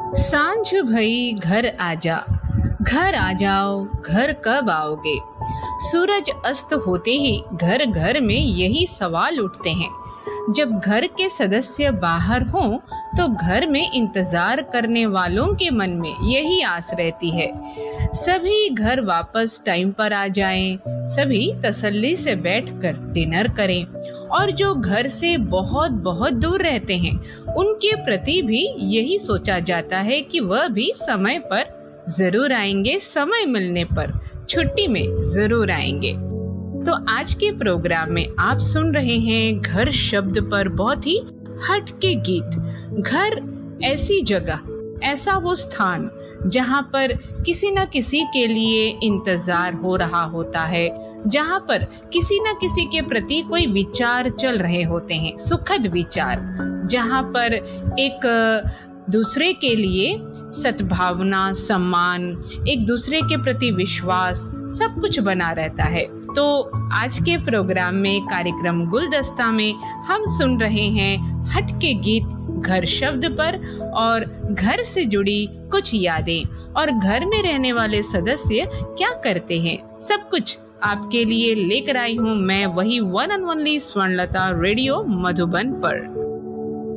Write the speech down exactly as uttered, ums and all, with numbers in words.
सांझ भई घर आजा, घर आ जाओ, घर कब आओगे। सूरज अस्त होते ही घर घर में यही सवाल उठते हैं। जब घर के सदस्य बाहर हों तो घर में इंतजार करने वालों के मन में यही आस रहती है, सभी घर वापस टाइम पर आ जाएं, सभी तसल्ली से बैठकर डिनर करें। और जो घर से बहुत बहुत दूर रहते हैं उनके प्रति भी यही सोचा जाता है कि वह भी समय पर जरूर आएंगे, समय मिलने पर छुट्टी में जरूर आएंगे। तो आज के प्रोग्राम में आप सुन रहे हैं घर शब्द पर बहुत ही हट के गीत। घर ऐसी जगह, ऐसा वो स्थान जहां पर किसी न किसी के लिए इंतजार हो रहा होता है, जहां पर किसी न किसी के प्रति कोई विचार चल रहे होते हैं, सुखद विचार, जहां पर एक दूसरे के लिए सद्भावना, सम्मान, एक दूसरे के प्रति विश्वास, सब कुछ बना रहता है। तो आज के प्रोग्राम में, कार्यक्रम गुलदस्ता में, हम सुन रहे हैं हट के गीत घर शब्द पर और घर से जुड़ी कुछ यादें और घर में रहने वाले सदस्य क्या करते हैं, सब कुछ आपके लिए लेकर आई हूँ मैं, वही one and only Swarnlata radio Madhuban पर।